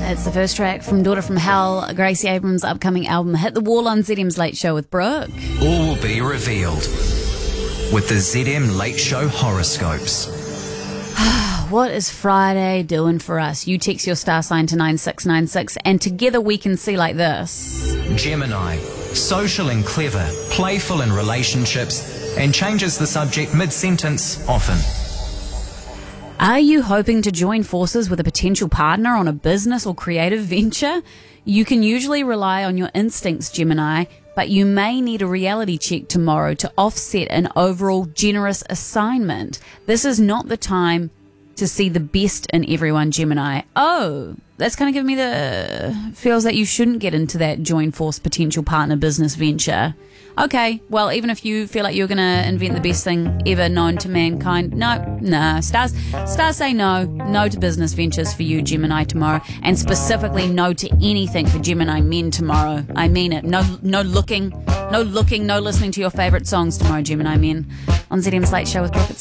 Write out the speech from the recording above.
That's the first track from Daughter from Hell, Gracie Abrams' upcoming album Hit the Wall on ZM's Late Show with Brooke. All will be revealed with the ZM Late Show horoscopes. What is Friday doing for us? You text your star sign to 9696 and together we can see like this. Gemini, social and clever, playful in relationships, and changes the subject mid-sentence often. Are you hoping to join forces with a potential partner on a business or creative venture? You can usually rely on your instincts, Gemini, but you may need a reality check tomorrow to offset an overall generous assignment. This is not the time to see the best in everyone, Gemini. Oh, that's kind of giving me the feels that you shouldn't get into that join force potential partner business venture. Okay, well, even if you feel like you're going to invent the best thing ever known to mankind, no, stars say no to business ventures for you, Gemini, tomorrow, and specifically no to anything for Gemini men tomorrow. I mean it. No looking, no listening to your favourite songs tomorrow, Gemini men. On ZM's Late Show with Brooke.